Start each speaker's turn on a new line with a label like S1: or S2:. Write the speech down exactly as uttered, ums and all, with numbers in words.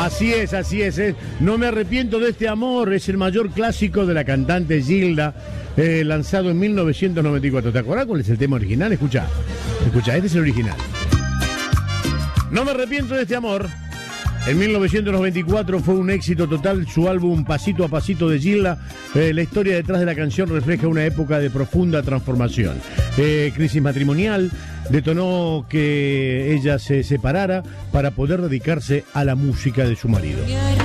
S1: Así es, así es, es. No me arrepiento de este amor, es el mayor clásico de la cantante Gilda, eh, lanzado en mil novecientos noventa y cuatro. ¿Te acordás cuál es el tema original? Escuchá, escuchá, este es el original. No me arrepiento de este amor. En mil novecientos noventa y cuatro fue un éxito total su álbum Pasito a Pasito de Gilda. Eh, la historia detrás de la canción refleja una época de profunda transformación. Eh, crisis matrimonial detonó que ella se separara para poder dedicarse a la música de su marido.